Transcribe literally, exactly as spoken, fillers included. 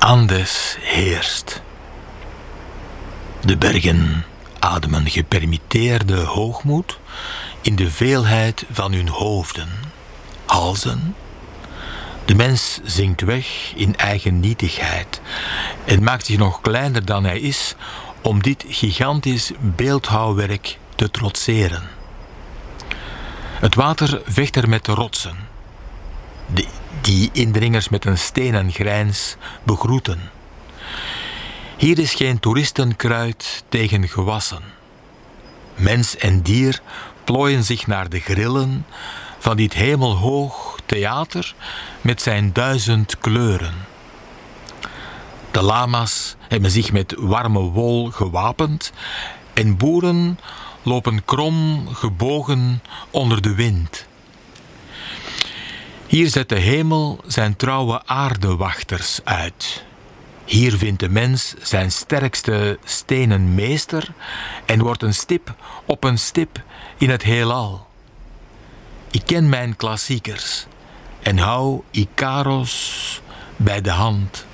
Andes heerst. De bergen ademen gepermitteerde hoogmoed in de veelheid van hun hoofden, halzen. De mens zinkt weg in eigen nietigheid en maakt zich nog kleiner dan hij is om dit gigantisch beeldhouwwerk te trotseren. Het water vecht er met de rotsen, die, die indringers met een stenen grijns begroeten. Hier is geen toeristenkruid tegen gewassen. Mens en dier plooien zich naar de grillen van dit hemelhoog theater met zijn duizend kleuren. De lama's hebben zich met warme wol gewapend en boeren lopen krom gebogen onder de wind. Hier zet de hemel zijn trouwe aardewachters uit. Hier vindt de mens zijn sterkste stenen meester en wordt een stip op een stip in het heelal. Ik ken mijn klassiekers en hou Ikaros bij de hand.